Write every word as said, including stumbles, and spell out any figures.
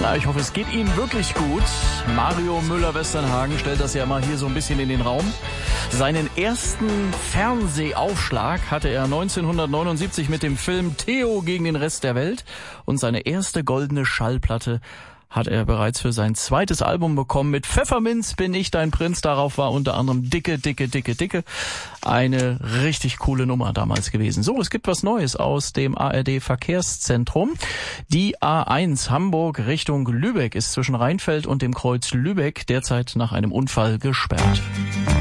Na, ich hoffe, es geht Ihnen wirklich gut. Mario Müller-Westernhagen stellt das ja mal hier so ein bisschen in den Raum. Seinen ersten Fernsehaufschlag hatte er neunzehnhundertneunundsiebzig mit dem Film Theo gegen den Rest der Welt. Und seine erste goldene Schallplatte hat er bereits für sein zweites Album bekommen. Mit Pfefferminz bin ich dein Prinz. Darauf war unter anderem Dicke, Dicke, Dicke, Dicke. Eine richtig coole Nummer damals gewesen. So, es gibt was Neues aus dem A R D-Verkehrszentrum. Die A eins Hamburg Richtung Lübeck ist zwischen Rheinfeld und dem Kreuz Lübeck derzeit nach einem Unfall gesperrt.